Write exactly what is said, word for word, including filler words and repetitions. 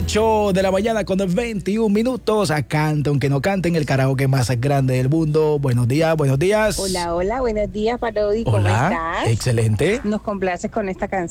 ocho de la mañana con veintiún minutos. A canta, aunque no canten, el karaoke más grande del mundo. Buenos días, buenos días. Hola, hola, buenos días, Parodi. ¿Cómo Hola, estás? excelente. Nos complaces con esta canción.